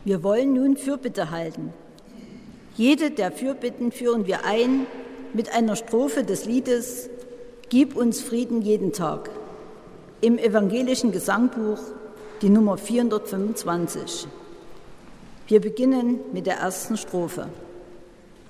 Wir wollen nun Fürbitte halten. Jede der Fürbitten führen wir ein mit einer Strophe des Liedes »Gib uns Frieden jeden Tag« im evangelischen Gesangbuch, die Nummer 425. Wir beginnen mit der ersten Strophe.